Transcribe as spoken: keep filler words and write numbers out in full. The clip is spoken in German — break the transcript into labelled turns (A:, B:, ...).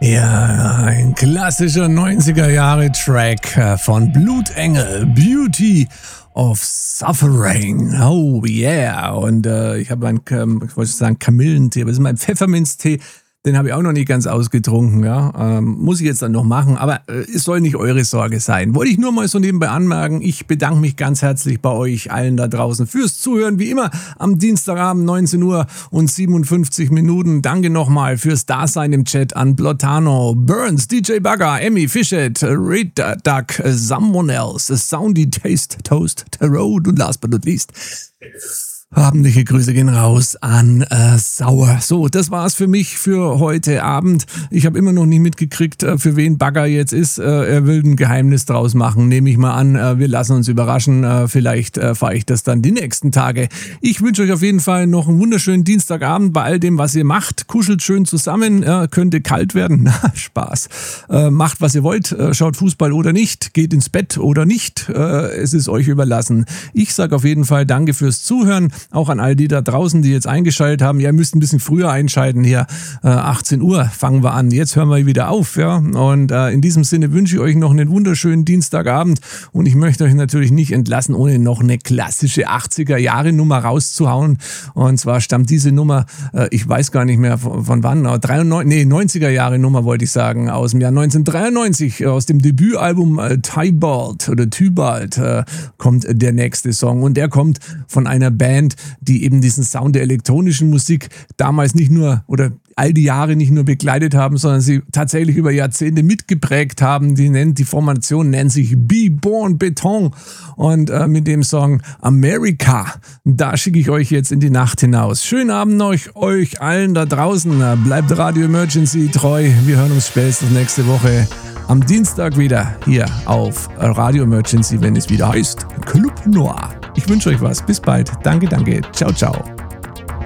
A: Ja, ein klassischer neunziger-Jahre-Track von Blutengel, Beauty of Suffering. Oh yeah. Und äh, ich habe einen, ähm, ich wollte sagen Kamillentee, aber das ist mein Pfefferminztee. Den habe ich auch noch nicht ganz ausgetrunken, ja. Ähm, muss ich jetzt dann noch machen, aber äh, es soll nicht eure Sorge sein. Wollte ich nur mal so nebenbei anmerken. Ich bedanke mich ganz herzlich bei euch allen da draußen fürs Zuhören. Wie immer am Dienstagabend neunzehn Uhr und siebenundfünfzig Minuten. Danke nochmal fürs Dasein im Chat an Blotano, Burns, D J Bagger, Emmy, Fischet, Red Duck, Someone Else, Soundy Taste, Toast, Tarot und last but not least abendliche Grüße gehen raus an äh, Sauer. So, das war's für mich für heute Abend. Ich habe immer noch nicht mitgekriegt, äh, für wen Bagger jetzt ist. Äh, er will ein Geheimnis draus machen, nehme ich mal an. Äh, wir lassen uns überraschen. Äh, vielleicht äh, fahre ich das dann die nächsten Tage. Ich wünsche euch auf jeden Fall noch einen wunderschönen Dienstagabend bei all dem, was ihr macht. Kuschelt schön zusammen. Äh, könnte kalt werden. Na, Spaß. Äh, macht, was ihr wollt. Äh, schaut Fußball oder nicht. Geht ins Bett oder nicht. Äh, es ist euch überlassen. Ich sage auf jeden Fall danke fürs Zuhören. Auch an all die da draußen, die jetzt eingeschaltet haben. Ja, ihr müsst ein bisschen früher einschalten hier. Äh, achtzehn Uhr fangen wir an. Jetzt hören wir wieder auf. Ja. Und äh, in diesem Sinne wünsche ich euch noch einen wunderschönen Dienstagabend. Und ich möchte euch natürlich nicht entlassen, ohne noch eine klassische achtziger-Jahre-Nummer rauszuhauen. Und zwar stammt diese Nummer, äh, ich weiß gar nicht mehr von, von wann, dreiundneunzig, nee, neunziger-Jahre-Nummer wollte ich sagen, aus dem Jahr neunzehnhundertdreiundneunzig, aus dem Debütalbum äh, Tybalt oder Tybalt äh, kommt der nächste Song. Und der kommt von einer Band, die eben diesen Sound der elektronischen Musik damals nicht nur oder all die Jahre nicht nur begleitet haben, sondern sie tatsächlich über Jahrzehnte mitgeprägt haben. Die nennt, die Formation nennt sich Be Born Beton und äh, mit dem Song America, da schicke ich euch jetzt in die Nacht hinaus. Schönen Abend noch euch allen da draußen. Bleibt Radio Emergency treu. Wir hören uns spätestens nächste Woche am Dienstag wieder hier auf Radio Emergency, wenn es wieder heißt Club Noir. Ich wünsche euch was. Bis bald. Danke, danke. Ciao, ciao.